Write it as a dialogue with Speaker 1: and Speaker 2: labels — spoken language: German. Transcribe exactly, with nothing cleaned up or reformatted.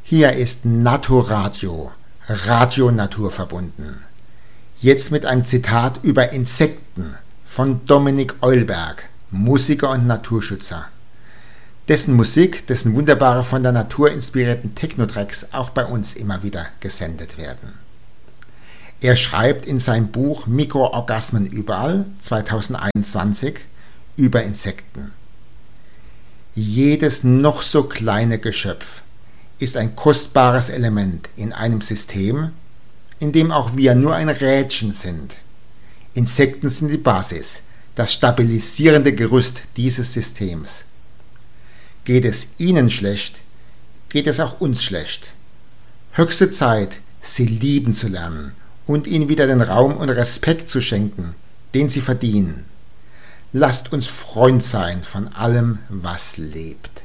Speaker 1: Hier ist Naturadio, Radio naturverbunden. Jetzt mit einem Zitat über Insekten von Dominik Eulberg, Musiker und Naturschützer. Dessen Musik, dessen wunderbare von der Natur inspirierten Techno-Tracks auch bei uns immer wieder gesendet werden. Er schreibt in seinem Buch Mikroorgasmen überall zweitausendeinundzwanzig über Insekten. Jedes noch so kleine Geschöpf ist ein kostbares Element in einem System, in dem auch wir nur ein Rädchen sind. Insekten sind die Basis, das stabilisierende Gerüst dieses Systems. Geht es ihnen schlecht, geht es auch uns schlecht. Höchste Zeit, sie lieben zu lernen und ihnen wieder den Raum und Respekt zu schenken, den sie verdienen. Lasst uns Freund sein von allem, was lebt.